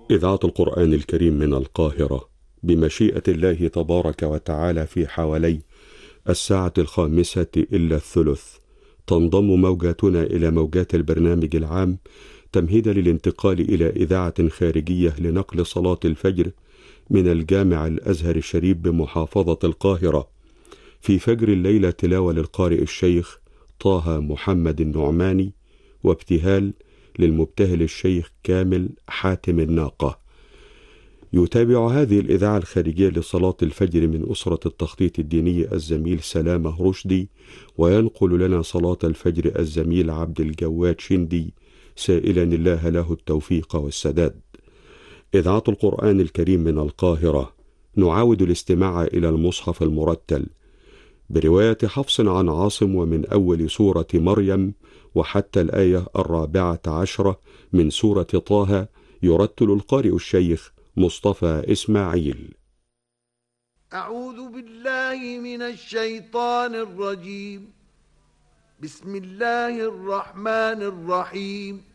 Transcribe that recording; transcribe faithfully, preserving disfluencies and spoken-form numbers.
إذاعة القرآن الكريم من القاهرة بمشيئة الله تبارك وتعالى في حوالي الساعة الخامسة إلا الثلث تنضم موجاتنا إلى موجات البرنامج العام تمهيدا للانتقال إلى إذاعة خارجية لنقل صلاة الفجر من الجامع الأزهر الشريف بمحافظة القاهرة. في فجر الليلة تلاوة للقارئ الشيخ طه محمد النعماني وابتهال للمبتهل الشيخ كامل حاتم الناقة. يتابع هذه الإذاعة الخارجية لصلاة الفجر من أسرة التخطيط الديني الزميل سلامة رشدي، وينقل لنا صلاة الفجر الزميل عبد الجواد شندي سائلا الله له التوفيق والسداد. إذاعة القرآن الكريم من القاهرة نعاود الاستماع إلى المصحف المرتل برواية حفص عن عاصم ومن أول سورة مريم وحتى الآية الرابعة عشرة من سورة طه، يرتل القارئ الشيخ مصطفى إسماعيل. أعوذ بالله من الشيطان الرجيم. بسم الله الرحمن الرحيم.